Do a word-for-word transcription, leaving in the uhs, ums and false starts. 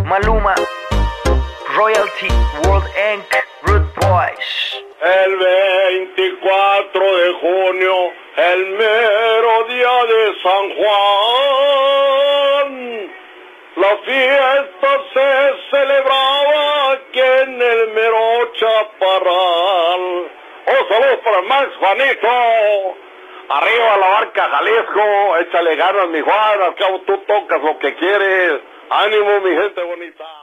Maluma, Royalty, World incorporated, Rude Boys. El veinticuatro de junio, el mero día de San Juan, la fiesta se celebraba aquí en el mero Chaparral. Oh, saludos para Max, Juanito. Arriba la barca Jalisco, échale ganas mi Juan, al cabo tú tocas lo que quieres. Ánimo mi gente bonita.